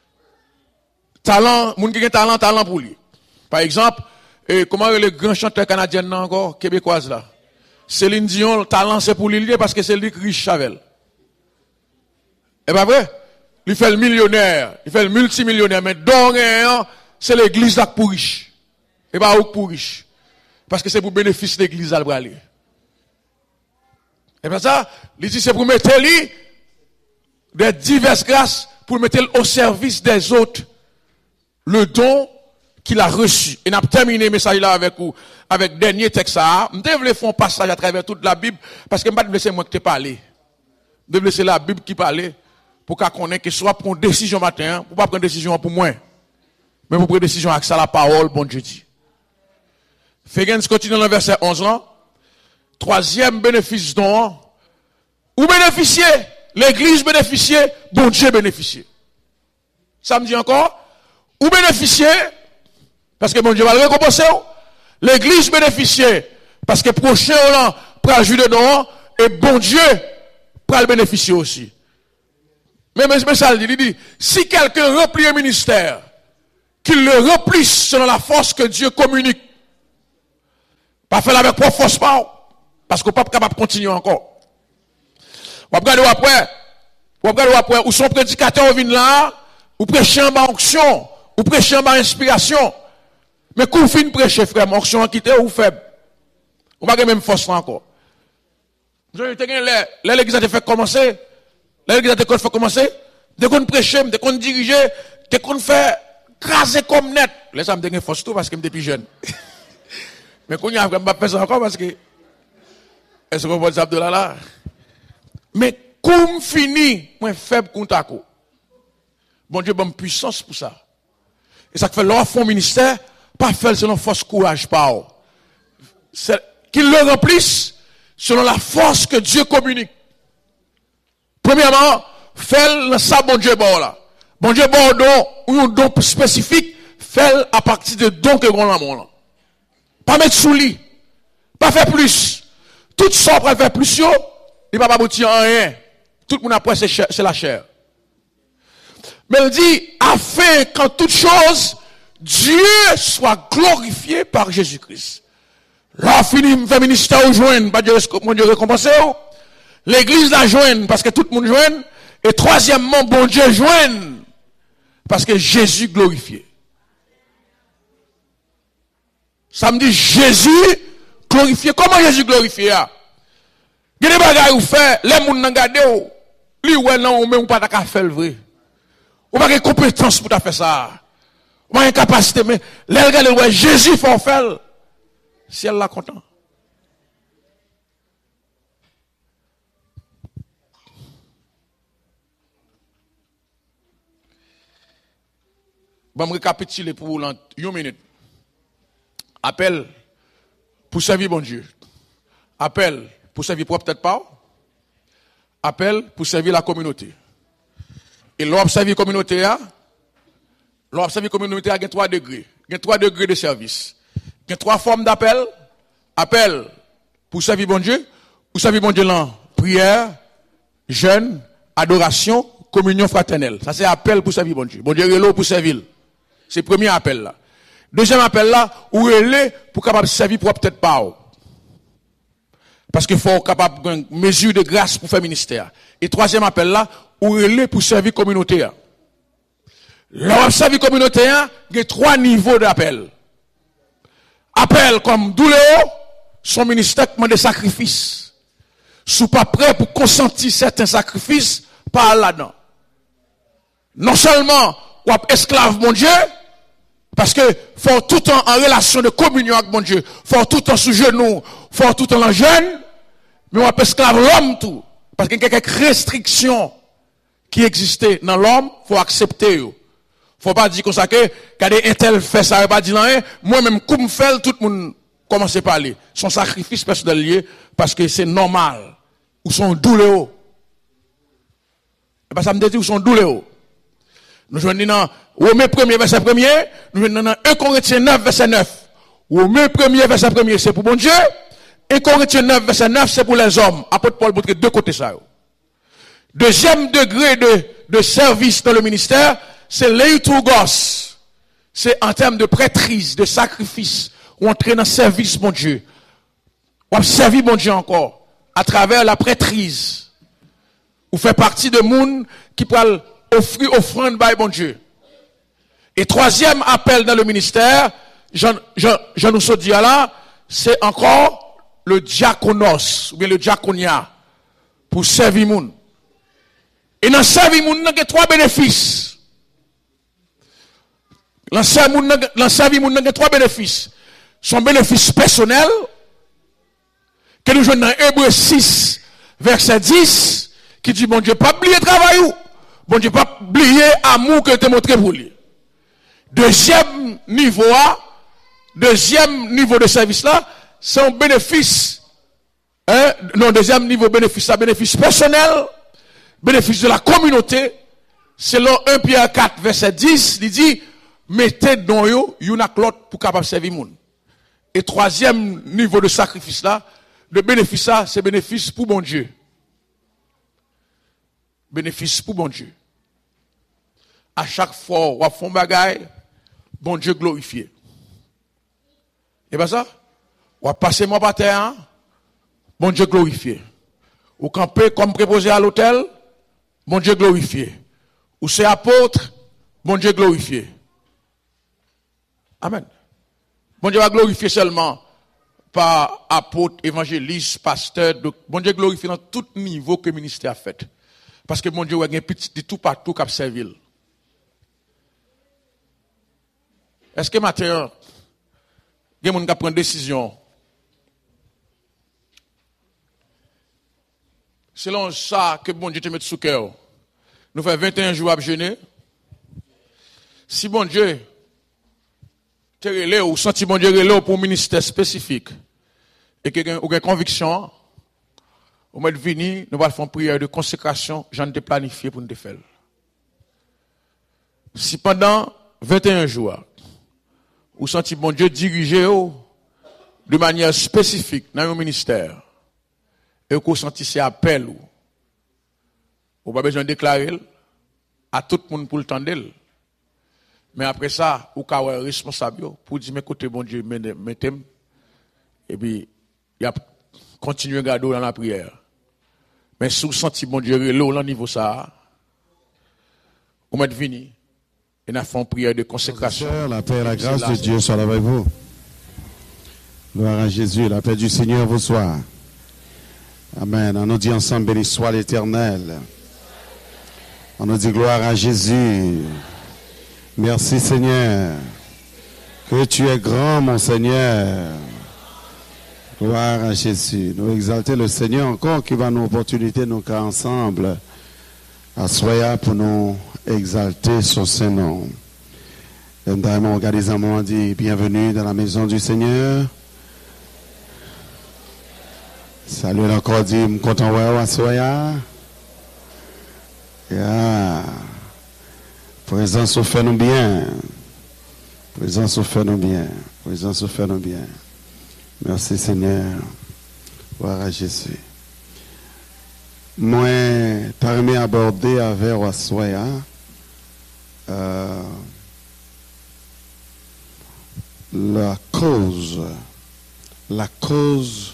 Moun qui a talent pour lui. Par exemple, comment le grand chanteur canadien encore, québécoise là. Céline Dion, le talent c'est pour lui parce que c'est lui qui riche Chavel. Et pas vrai? Il fait le millionnaire, il fait le multimillionnaire, mais donc, c'est l'église là pour riche. Et pas pour riche. Parce que c'est pour bénéfice de l'église là pour aller. Et bien ça, il dit c'est pour mettre lui des diverses grâces pour mettre au service des autres le don qu'il a reçu. Et n'a terminé le message là avec vous, avec dernier texte ça. Je devais faire un passage à travers toute la Bible, parce que je ne vais pas laisser moi qui te parler. Je devais laisser la Bible qui parle, pour qu'on connaisse que soit pour une décision matin, pour pas prendre une décision pour moi, mais pour prendre une décision avec ça la parole, bon Dieu dit. Fégens continue dans le verset 11 là. Troisième bénéfice don, ou bénéficier, l'église bénéficier, bon Dieu bénéficier. Ça me dit encore, ou bénéficier, parce que bon Dieu va le récompenser. L'église bénéficier, parce que prochain là, pour jouer dedans, et bon Dieu pour le bénéficier aussi. Mais ça il dit, si quelqu'un remplit un ministère, qu'il le remplisse selon la force que Dieu communique. Pas faire avec propre force pas, parce qu'on n'est pas capable de continuer encore. Vous regardez après, où son prédicateur vient là, ou prêcher en onction, ou prêcher en inspiration. Mais quand vous finissez de prêcher, frère, onction en quitte ou faible. Vous n'avez pas même force encore. L'église a fait commencer, l'église a fait commencer, dès qu'on prêche, dès qu'on dirige, dès qu'on fait craser comme net. Là, ça me donne force tout parce que je suis plus jeune. Mais quand il y a pas fait ça encore parce que, est-ce qu'on va dire de là? Mais comme fini, moi faible contre coup. Bon Dieu, bonne puissance pour ça. Et ça fait leur fond ministère, pas faire selon force courage, pas. Qu'ils le remplissent selon la force que Dieu communique. Premièrement, faire ça, bon Dieu, bon là. Bon Dieu, bon don, ou un don spécifique, fait à partir de dons que l'on a là. Pas mettre sous lit. Pas faire plus. Tout ça pour faire plus, il ne va pas aboutir en rien. Tout le monde après, c'est la chair. Mais il dit, afin qu'en toute chose, Dieu soit glorifié par Jésus-Christ. Là, fini, fait ministère au joindre, pas Dieu récompenser. L'église la joindre, parce que tout le monde joigne. Et troisièmement, bon Dieu joigne, parce que Jésus glorifié. Ça me dit Jésus glorifié. Comment Jésus glorifié? Il y a des bagages où fait, les gens n'ont gardé, lui ou non, ou même pas ta faire le vrai. Ou pas de compétence pour faire ça. Ou pas de capacité, mais les gens Jésus faut faire. Si elle l'a content. Bon, je récapitule pour vous une minute. Appel pour servir bon Dieu. Appel pour servir propre tête pas. Appel pour servir la communauté. Et l'homme servir la communauté, il y a 3 degrés. Il y a 3 degrés de service. Il y a 3 formes d'appel. Appel pour servir bon Dieu. Pour servir bon Dieu là, prière, jeûne, adoration, communion fraternelle. Ça c'est appel pour servir bon Dieu. Bon Dieu est là pour servir. C'est le premier appel là. Deuxième appel là, où elle est pour capable servir pour peut-être pas. Parce qu'il faut capable de mesure de grâce pour faire ministère. Et troisième appel là, où elle est pour servir communautaire. Là, servir communautaire, il y a 3 niveaux d'appel. Appel comme douleur, son ministère demande des sacrifices. Si pas prêt pour consentir certains sacrifices, pas là-dedans. Non seulement, ou esclave mon Dieu, parce que faut tout le temps en relation de communion avec mon Dieu, faut tout le temps sous genou, faut tout le temps en jeûne, mais on esclave l'homme tout. Parce qu'il y a quelques restrictions qui existaient dans l'homme, faut accepter. Faut pas dire comme ça que, quand un tel fait ça, il pas dire rien, moi-même, comme fait, tout le monde commence à parler. Son sacrifice personnel lié, parce que c'est normal. Ou son douleur. Et pas ça me dit, ou son douleur. Nous jouons dans Romains 1er verset 1er, nous jouons dans 1 Corinthiens 9 verset 9. Romains 1er verset 1er, c'est pour bon Dieu. 1 Corinthiens 9 verset 9, c'est pour les hommes. Apôtre Paul montre 2 côtés ça. Deuxième degré de service dans le ministère, c'est l'eiturgos. C'est en termes de prêtrise, de sacrifice, ou entrer dans le service, mon Dieu. Ou servir, mon Dieu, encore, à travers la prêtrise. Ou fait partie de monde qui peut offrir offrande by bon Dieu. Et troisième appel dans le ministère, Jean nous dis là, c'est encore le diaconos, ou bien le diaconia, pour servir monde. Et dans servir monde, il y a 3 bénéfices. Dans servir monde, il y a 3 bénéfices. Son bénéfice personnel, que nous jouons dans Hébreux 6, verset 10, qui dit, bon Dieu, pas oublier travail ou, bon Dieu, pas oublier amour que tu as montré pour lui. Deuxième niveau de service là, c'est un bénéfice, deuxième niveau bénéfice, c'est bénéfice personnel, bénéfice de la communauté. Selon 1 Pierre 4, verset 10, il dit, mettez dans yo, y'en a l'autre pour capable servir monde. Et troisième niveau de sacrifice là, le bénéfice là, c'est bénéfice pour bon Dieu. Bénéfice pour bon Dieu. à chaque fois, on fait un bagaille, bon Dieu glorifié. Et bien ça, on va passer mon par terre, bon Dieu glorifié. Ou camper comme préposé à l'hôtel, bon Dieu glorifié. Ou c'est apôtre, bon Dieu glorifié. Amen. Bon Dieu va glorifier seulement par apôtre, évangéliste, pasteur. Bon Dieu glorifie dans tout niveau que le ministère a fait. Parce que bon Dieu a un petit de tout partout qui a servi. Est-ce que maintenant, il y a des gens qui prennent une décision selon ça que bon Dieu te met sous cœur? Nous faisons 21 jours à jeûner. Si bon Dieu te relève ou senti bon Dieu relève pour un ministère spécifique et que vous avez conviction, vous m'êtes venu, nous allons faire une prière de consécration, j'en ai planifié pour nous faire. Si pendant 21 jours, vous sentez bon Dieu diriger de manière spécifique dans un ministère et vous sentez ces appels, vous n'avez pas besoin de déclarer à tout le monde pour le temps d'elle. Mais après ça, vous avez responsable pour dire, mais écoutez, bon Dieu, mettez-moi. Et puis, il a continué à garder dans la prière. Mais si vous sentez, bon Dieu, au niveau ça, vous m'êtes venu. Et nous avons une prière de consécration. La paix et la grâce de Dieu soient avec vous. Gloire à Jésus. La paix du Seigneur vous soit. Amen. On nous dit ensemble, béni soit l'Éternel. On nous dit gloire à Jésus. Merci Seigneur. Que tu es grand, mon Seigneur. Gloire à Jésus. Nous exalter le Seigneur encore qui va nous opportunité, nous cas ensemble, à soya pour nous exalter son Saint-Nom. Et nous regardez un moment dit bienvenue dans la maison du Seigneur. Salut encore dit, je suis content de vous à soya. Présence au fait nous bien. Présence au fait nous bien. Présence au fait nous bien. Merci Seigneur. Gloire à Jésus. Moi, t'as aimé aborder avec Wassoya la cause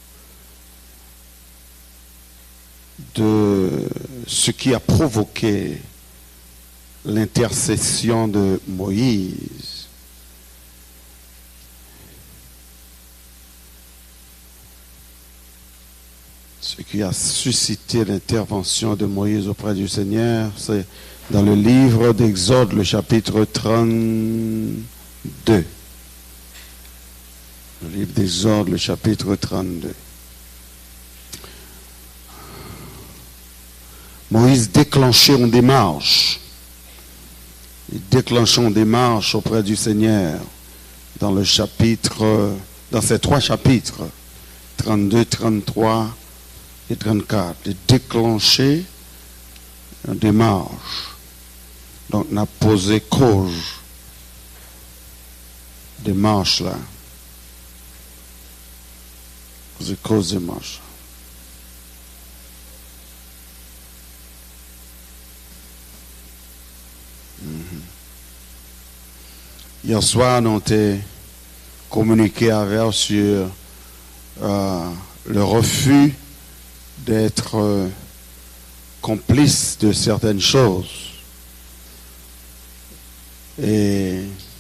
de ce qui a provoqué l'intercession de Moïse. Ce qui a suscité l'intervention de Moïse auprès du Seigneur, c'est dans le livre d'Exode, le chapitre 32. Le livre d'Exode, le chapitre 32. Moïse déclenchait une démarche. Il déclenchait une démarche auprès du Seigneur dans le chapitre, dans ces trois chapitres, 32, 33 et 34. Il déclenchait une démarche. Donc, on a posé cause. Démarche là. Posé cause démarche. Hier soir, nous avons communiqué avec sur le refus d'être complice de certaines choses. Et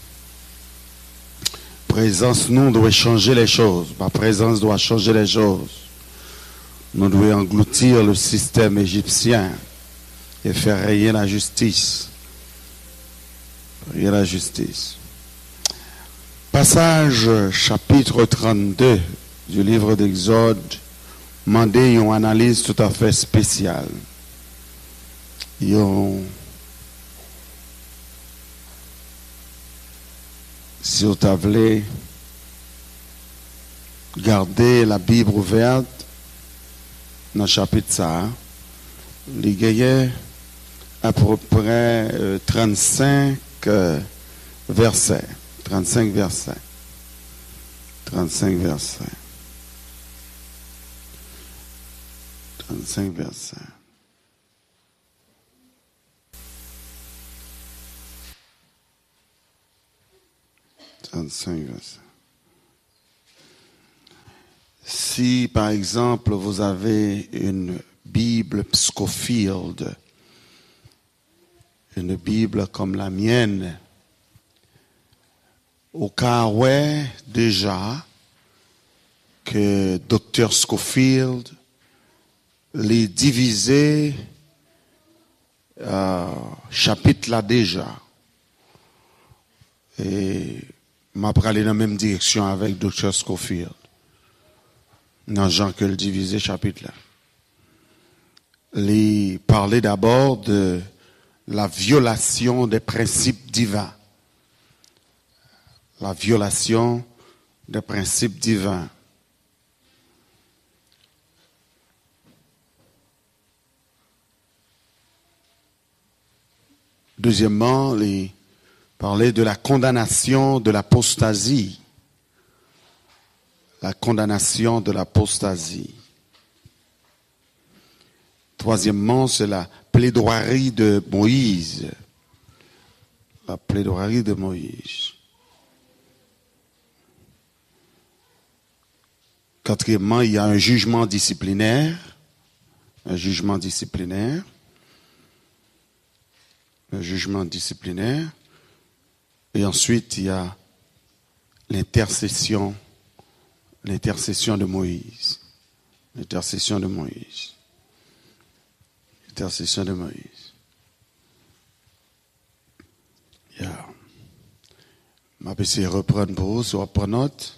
présence, nous doit changer les choses. Ma présence doit changer les choses. Nous devons engloutir le système égyptien et faire régner la justice. Régner la justice. Passage chapitre 32 du livre d'Exode, mandé une analyse tout à fait spéciale. Si vous voulez garder la Bible ouverte dans le chapitre ça, il y a à peu près 35 versets. 35 versets. 35 versets. 35 versets. 25, verset. Si, par exemple, vous avez une Bible Scofield, une Bible comme la mienne, au cas où déjà que Dr. Scofield les divisé chapitre là déjà. Et m'a parlé dans la même direction avec Dr. Scofield. Dans Jean que le divisé chapitre là. Il parlait d'abord de la violation des principes divins. La violation des principes divins. Deuxièmement, il parlait de la condamnation de l'apostasie. La condamnation de l'apostasie. Troisièmement, c'est la plaidoirie de Moïse. La plaidoirie de Moïse. Quatrièmement, il y a un jugement disciplinaire. Un jugement disciplinaire. Un jugement disciplinaire. Et ensuite, il y a l'intercession de Moïse. L'intercession de Moïse. L'intercession de Moïse. Yeah. Je vais essayer de reprendre pour vous, sur prendre note.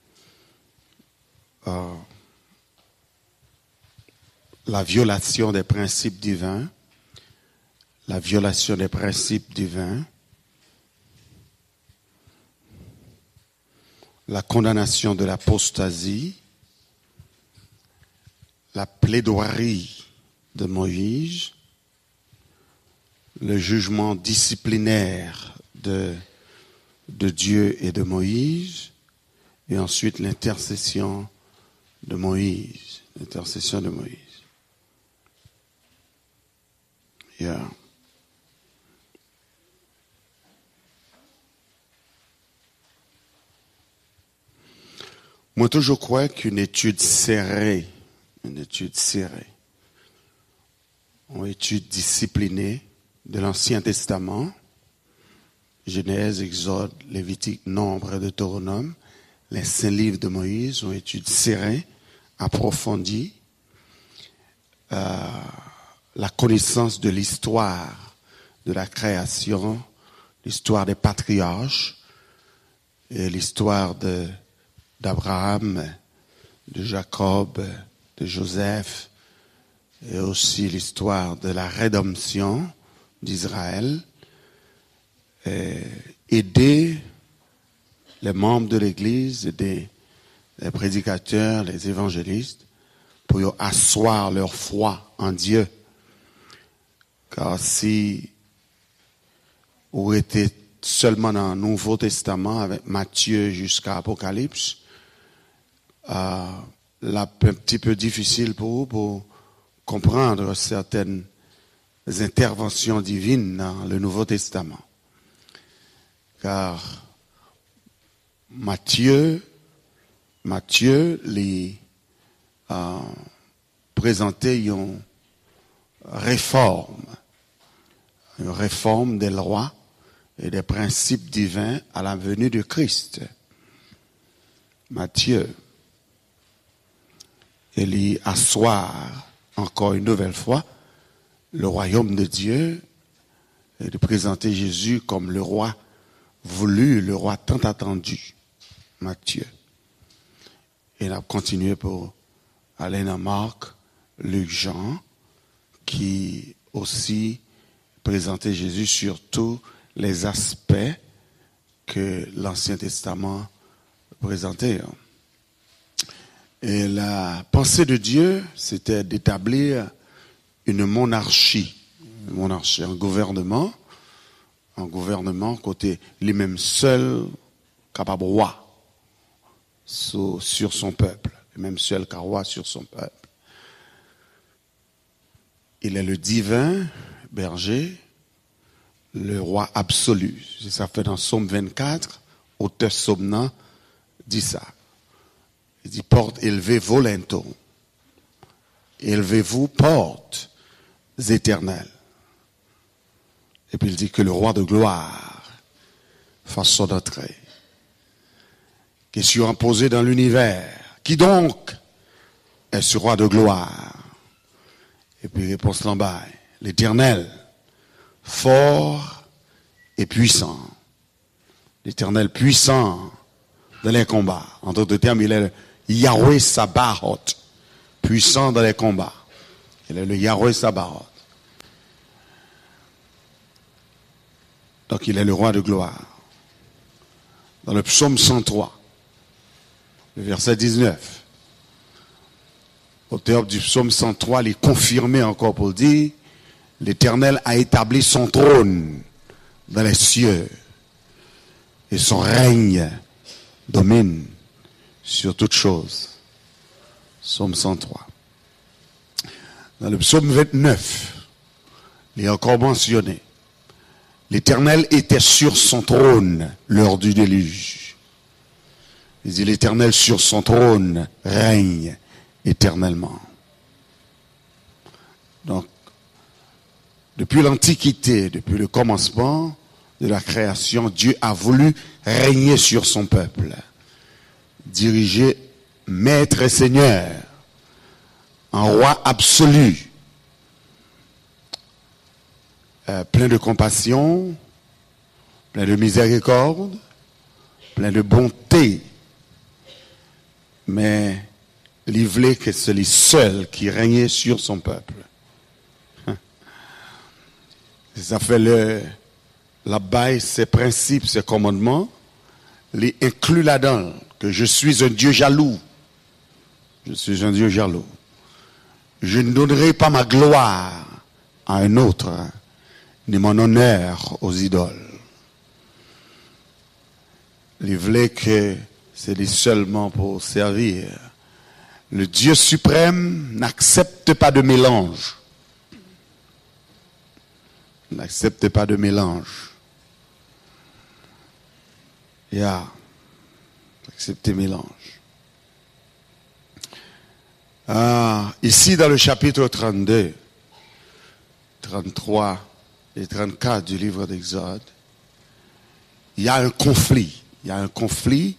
La violation des principes divins. La violation des principes divins. La condamnation de l'apostasie. La plaidoirie de Moïse, le jugement disciplinaire de Dieu et de Moïse, et ensuite l'intercession de Moïse. L'intercession de Moïse. Yeah. Moi, toujours crois qu'une étude serrée, une étude disciplinée de l'Ancien Testament, Genèse, Exode, Lévitique, Nombre et Deutéronome, les 5 livres de Moïse, une étude serrée, approfondie, la connaissance de l'histoire de la création, l'histoire des patriarches, et l'histoire d'Abraham, de Jacob, de Joseph, et aussi l'histoire de la rédemption d'Israël, aider les membres de l'Église, aider les prédicateurs, les évangélistes, pour asseoir leur foi en Dieu. Car si vous étiez seulement dans le Nouveau Testament, avec Matthieu jusqu'à Apocalypse, là, un petit peu difficile pour vous pour comprendre certaines interventions divines dans le Nouveau Testament. Car Matthieu les présentait une réforme des lois et des principes divins à la venue de Christ. Matthieu, il y asseoir encore une nouvelle fois le royaume de Dieu et de présenter Jésus comme le roi voulu, le roi tant attendu. Matthieu. Et il a continué pour aller dans Marc, Luc, Jean, qui aussi présentait Jésus sur tous les aspects que l'Ancien Testament présentait. Et la pensée de Dieu, c'était d'établir une monarchie, un gouvernement côté lui-même seul capable roi sur son peuple, même seul car roi sur son peuple. Il est le divin berger, le roi absolu. C'est ça fait dans Psaume 24, auteur psaume dit ça. Il dit, porte élevée volento. Élevez-vous, portes éternelles. Et puis il dit que le roi de gloire fasse son entrée. Question posée dans l'univers. Qui donc est ce roi de gloire? Et puis réponse en bas. L'Éternel, fort et puissant. L'Éternel puissant dans les combats. En d'autres termes, il est le Yahweh Sabaoth, puissant dans les combats. Il est le Yahweh Sabaoth. Donc il est le roi de gloire. Dans le psaume 103, le verset 19, l'auteur du psaume 103 il est confirmé encore pour dire, l'Éternel a établi son trône dans les cieux et son règne domine sur toutes choses. Psaume 103. Dans le psaume 29, il est encore mentionné, l'Éternel était sur son trône lors du déluge. Il dit l'Éternel sur son trône règne éternellement. Donc, depuis l'Antiquité, depuis le commencement de la création, Dieu a voulu régner sur son peuple, diriger maître et seigneur, un roi absolu, plein de compassion, plein de miséricorde, plein de bonté, mais il voulait que c'est lui seul qui régnait sur son peuple. Ça fait la baille, ses principes, ses commandements, les inclut là-dedans, que je suis un Dieu jaloux. Je suis un Dieu jaloux. Je ne donnerai pas ma gloire à un autre, ni mon honneur aux idoles. Il voulait que c'est lui seulement pour servir. Le Dieu suprême n'accepte pas de mélange. N'accepte pas de mélange. Accepter mélange. Ici, dans le chapitre 32, 33 et 34 du livre d'Exode, il y a un conflit. Il y a un conflit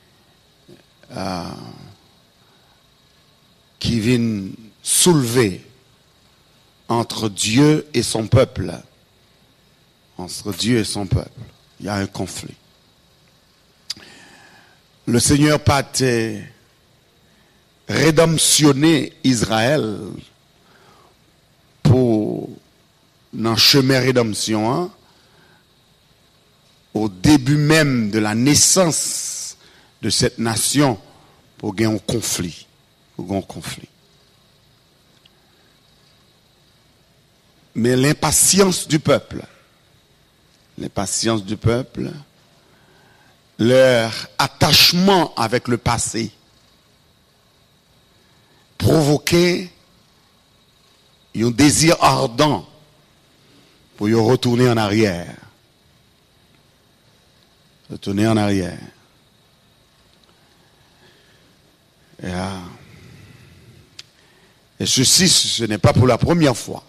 qui vient soulever entre Dieu et son peuple. Entre Dieu et son peuple. Il y a un conflit. Le Seigneur pas rédemptionner Israël pour dans le chemin rédemption, hein, au début même de la naissance de cette nation, pour gagner un conflit. Mais l'impatience du peuple, leur attachement avec le passé, provoquait un désir ardent pour y retourner en arrière. Retourner en arrière. Et ceci, ce n'est pas pour la première fois.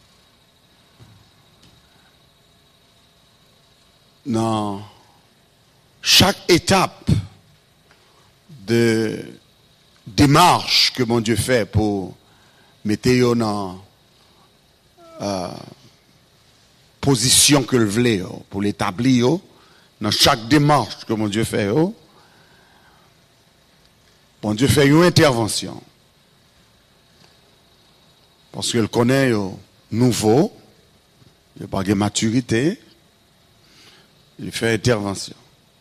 Dans chaque étape de démarche que mon Dieu fait pour mettre dans position que le voulait, pour l'établir, dans chaque démarche que mon Dieu fait, mon Dieu fait une intervention. Parce qu'il connaît nouveau, il n'a pas de maturité, il fait intervention.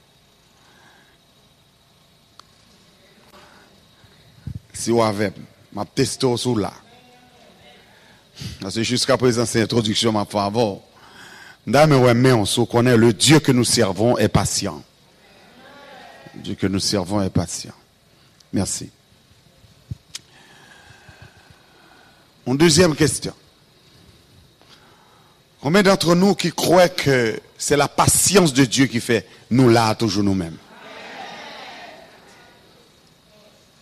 Si vous avez, ma testo sous là. Parce que jusqu'à présent, c'est l'introduction ma faveur. Mais on connaît le Dieu que nous servons est patient. Le Dieu que nous servons est patient. Merci. Une deuxième question. Combien d'entre nous qui croient que c'est la patience de Dieu qui fait nous là toujours nous-mêmes?